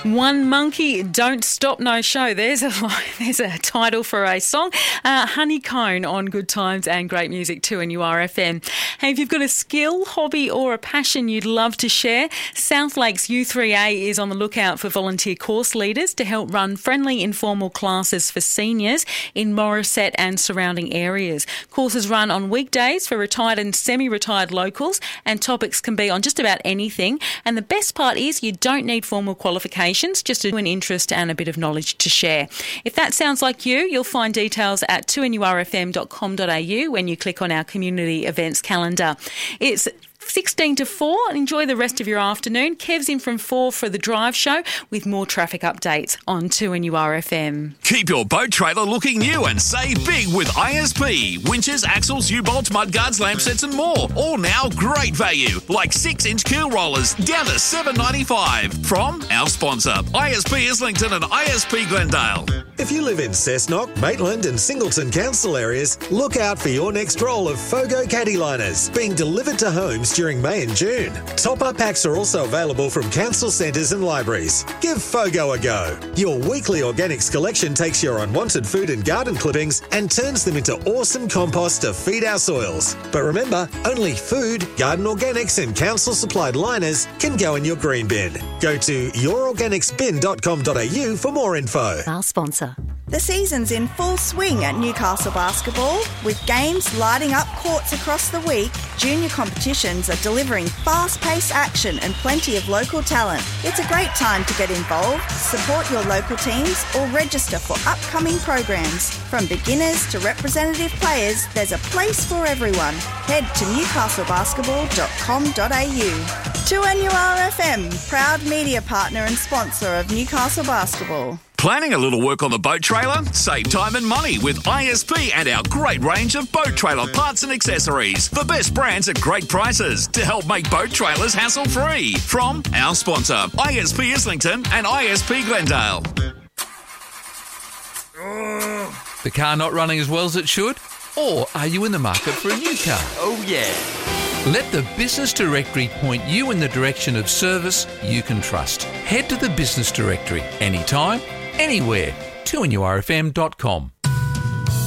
One Monkey, Don't Stop No Show. There's a title for a song. Honeycomb on Good Times and Great Music 2NURFM. Hey, if you've got a skill, hobby or a passion you'd love to share, South Lakes U3A is on the lookout for volunteer course leaders to help run friendly informal classes for seniors in Morisset and surrounding areas. Courses run on weekdays for retired and semi-retired locals, and topics can be on just about anything. And the best part is you don't need formal qualifications, just an interest and a bit of knowledge to share. If that sounds like you, you'll find details at 2NURFM.com.au when you click on our community events calendar. It's 16 to 4 and enjoy the rest of your afternoon. Kev's in from 4 for the drive show with more traffic updates on 2NURFM. Keep your boat trailer looking new and save big with ISP. Winches, axles, U-bolts, mudguards, lamp sets and more. All now great value, like 6-inch keel rollers down to $7.95 from our sponsor, ISP Islington and ISP Glendale. If you live in Cessnock, Maitland and Singleton council areas, look out for your next roll of Fogo caddy liners being delivered to homes during May and June. Top-up packs are also available from council centres and libraries. Give Fogo a go. Your weekly organics collection takes your unwanted food and garden clippings and turns them into awesome compost to feed our soils. But remember, only food, garden organics and council-supplied liners can go in your green bin. Go to yourorganicsbin.com.au for more info. Our sponsor. The season's in full swing at Newcastle Basketball. With games lighting up courts across the week, junior competitions are delivering fast-paced action and plenty of local talent. It's a great time to get involved, support your local teams or register for upcoming programs. From beginners to representative players, there's a place for everyone. Head to newcastlebasketball.com.au. 2NURFM, proud media partner and sponsor of Newcastle Basketball. Planning a little work on the boat trailer? Save time and money with ISP and our great range of boat trailer parts and accessories. The best brands at great prices to help make boat trailers hassle-free. From our sponsor, ISP Islington and ISP Glendale. The car not running as well as it should? Or are you in the market for a new car? Oh yeah. Let the Business Directory point you in the direction of service you can trust. Head to the Business Directory anytime, anywhere. 2NURFM.com.